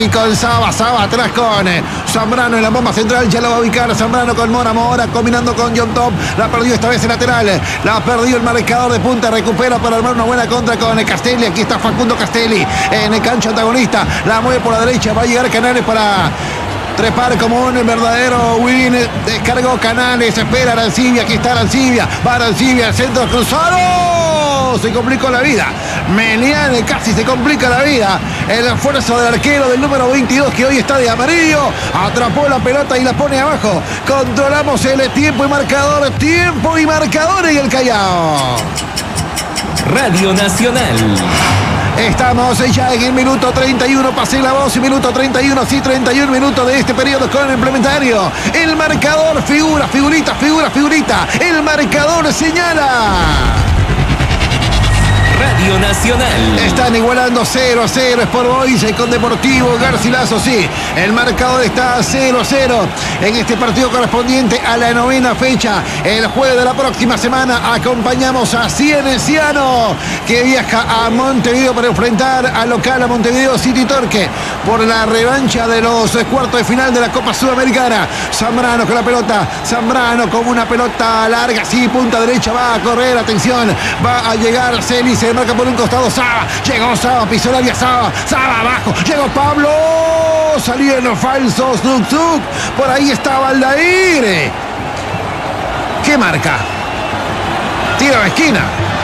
Y con Saba atrás con Zambrano en la bomba central, ya lo va a ubicar Zambrano con Mora combinando con John Top, la perdió esta vez en lateral, la perdió el marcador de punta, recupera para armar una buena contra con Castelli, aquí está Facundo Castelli en el cancho antagonista, la mueve por la derecha, va a llegar Canales para trepar como un verdadero win, descargó Canales, espera Arancibia, aquí está Arancibia, va Arancibia, el centro cruzado, se complicó la vida, Meliane casi se complica la vida, el esfuerzo del arquero del número 22 que hoy está de amarillo, atrapó la pelota y la pone abajo, controlamos el tiempo y marcador en el Callao. Radio Nacional. Estamos ya en el minuto 31, pasé la voz, minuto 31, sí, 31 minutos de este periodo con el implementario. El marcador figurita, el marcador señala. Radio Nacional. Están igualando 0-0 Sport Boys con Deportivo Garcilaso, sí. El marcador está 0-0 en este partido correspondiente a la 9ª fecha. El jueves de la próxima semana acompañamos a Cienciano, que viaja a Montevideo para enfrentar al local a Montevideo City Torque por la revancha de los cuartos de final de la Copa Sudamericana. Zambrano con la pelota, Zambrano con una pelota larga, sí, punta derecha, va a correr, atención, va a llegar Celi, se marca por un costado Saba, llegó Saba, pisó el área Saba abajo, llegó Pablo, salieron falsos, Zuk, por ahí estaba Aldair. ¿Qué marca? Tiro a esquina.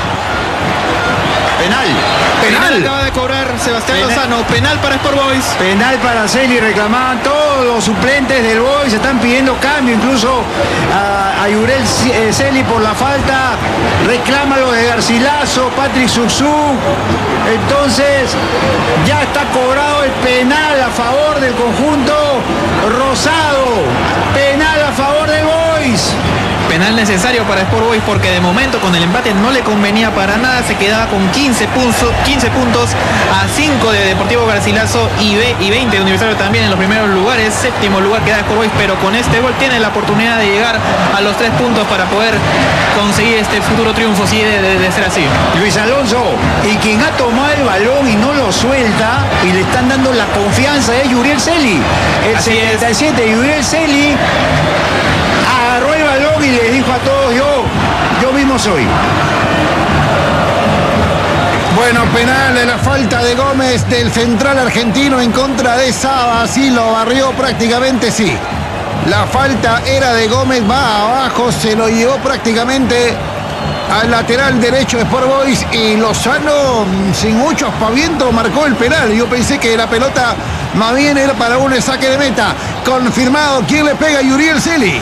Penal. Acaba de cobrar Sebastián Lozano. Penal para Sport Boys. Penal para Celi. Reclamaban todos los suplentes del Boys. Están pidiendo cambio. Incluso a Yurel Celi por la falta. Reclama lo de Garcilaso. Patrick Zuk. Entonces ya está cobrado el penal a favor del conjunto rosado. Penal a favor del Boys. Penal necesario para Sport Boys porque de momento con el empate no le convenía para nada, se quedaba con 15 puntos a 5 de Deportivo Garcilaso y 20 de Universitario también en los primeros lugares, séptimo lugar queda Sport Boys, pero con este gol tiene la oportunidad de llegar a los 3 puntos para poder conseguir este futuro triunfo, si de ser así. Luis Alonso, y quien ha tomado el balón y no lo suelta y le están dando la confianza es Yuriel Celi, el 77, Yuriel Celi agarró el balón y le dijo a todos, yo mismo soy. Bueno, penal de la falta de Gómez del central argentino en contra de Saba, sí, lo barrió prácticamente, sí. La falta era de Gómez, va abajo, se lo llevó prácticamente al lateral derecho de Sport Boys y Lozano, sin mucho aspaviento, marcó el penal. Yo pensé que la pelota más bien era para un saque de meta. Confirmado, ¿quién le pega? Yuriel Celi.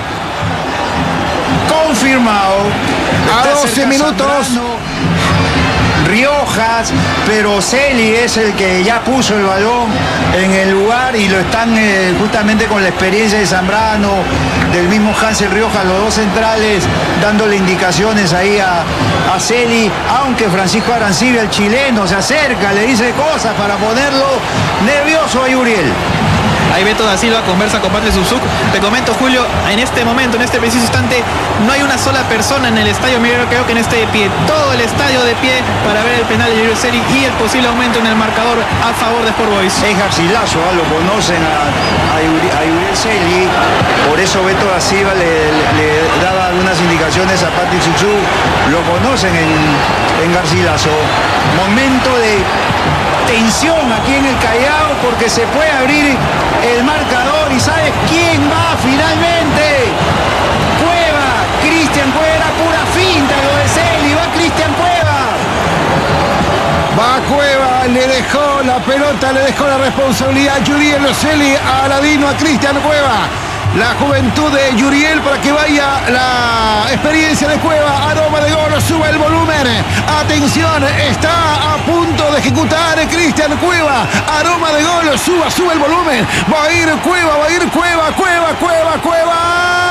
Confirmado. A 12 minutos. Zambrano, Riojas, pero Celi es el que ya puso el balón en el lugar y lo están justamente con la experiencia de Zambrano, del mismo Hansel Riojas, los dos centrales, dándole indicaciones ahí a Celi, aunque Francisco Arancibia, el chileno, se acerca, le dice cosas para ponerlo nervioso a Yuriel. Ahí Beto da Silva conversa con Patrick Zuk. Te comento, Julio, en este momento, en este preciso instante, no hay una sola persona en el estadio. Mira, creo que en este de pie, todo el estadio de pie para ver el penal de Yuriel Celi y el posible aumento en el marcador a favor de Sport Boys. Es Garcilaso, lo conocen a Yuriel Celi, por eso Beto da Silva le daba algunas indicaciones a Patrick Zuk. Lo conocen en Garcilaso. Momento de tensión aquí en el Callao porque se puede abrir el marcador y ¿sabes quién va finalmente? Cueva, Cristian Cueva, pura finta lo de Celi, va Cristian Cueva. Va Cueva, le dejó la pelota, le dejó la responsabilidad a Yuriel Celi, a Aladino, a Cristian Cueva. La juventud de Yuriel para que vaya la experiencia de Cueva. Aroma de gol, sube el volumen. Atención, está a punto de ejecutar Cristian Cueva. Aroma de gol, sube el volumen. Va a ir Cueva, Cueva.